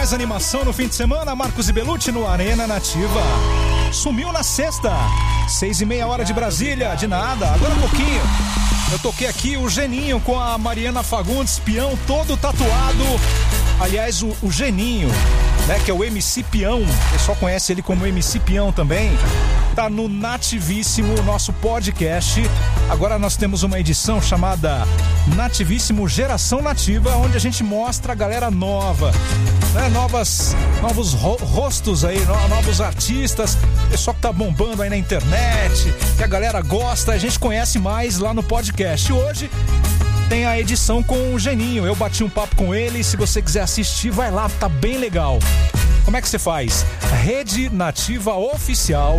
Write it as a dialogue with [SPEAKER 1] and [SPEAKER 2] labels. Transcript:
[SPEAKER 1] mais animação no fim de semana. Marcos e Belucci no Arena Nativa. Sumiu na sexta, 6:30 de Brasília. De nada, agora um pouquinho. Eu toquei aqui o Geninho com a Mariana Fagundes, peão todo tatuado. Aliás, o Geninho, né, que é o MC Peão, o pessoal conhece ele como MC Peão também, tá no Nativíssimo, nosso podcast. Agora nós temos uma edição chamada Nativíssimo Geração Nativa, onde a gente mostra a galera nova, né, novos rostos aí, novos artistas, pessoal que tá bombando aí na internet, que a galera gosta, a gente conhece mais lá no podcast. E hoje tem a edição com o Geninho. Eu bati um papo com ele. Se você quiser assistir, vai lá, tá bem legal. Como é que você faz? Rede Nativa Oficial.